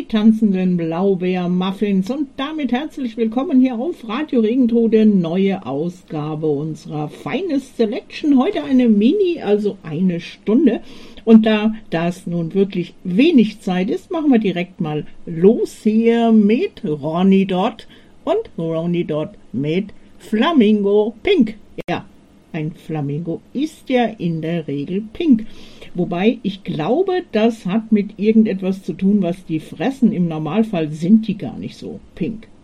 die tanzenden Blaubeer-Muffins und damit herzlich willkommen hier auf Radio Regentode, neue Ausgabe unserer Finest Selection. Heute eine Mini, also eine Stunde. Und da das nun wirklich wenig Zeit ist, machen wir direkt mal los hier mit Ronnie Dot und Ronnie Dot mit Flamingo Pink. Ja, ein Flamingo ist ja in der Regel pink. Wobei ich glaube, das hat mit irgendetwas zu tun, was die fressen. Im Normalfall sind die gar nicht so pink.